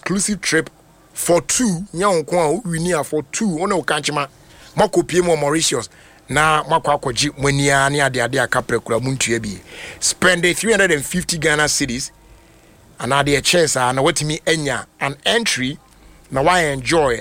exclusive trip for two. Nyanko we near for two. Ono kanchima. Mako PM Mauritius. Na mako akoji mwenia ni ade akapre kura muntu bi. Spend 350 Ghana cedis. And now the chance and what me enya an entry. Now I enjoy